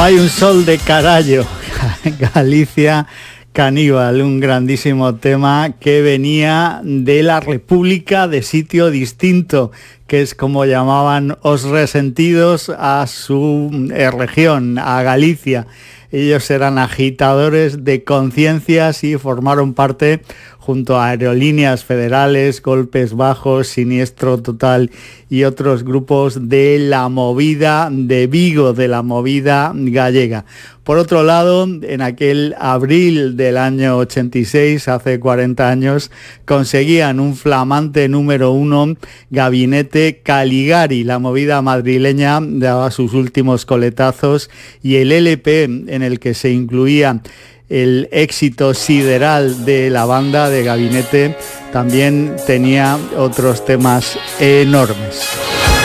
Fai un sol de carallo, Galicia Caníbal, un grandísimo tema que venía de la República de Sitio Distinto, que es como llamaban os resentidos a su región, a Galicia. Ellos eran agitadores de conciencias y formaron parte, junto a Aerolíneas Federales, Golpes Bajos, Siniestro Total y otros grupos de la movida de Vigo, de la movida gallega. Por otro lado, en aquel abril del año 86, hace 40 años, conseguían un flamante número 1, Gabinete Caligari. La movida madrileña daba sus últimos coletazos y el LP en el que se incluía el éxito sideral de la banda de Gabinete también tenía otros temas enormes.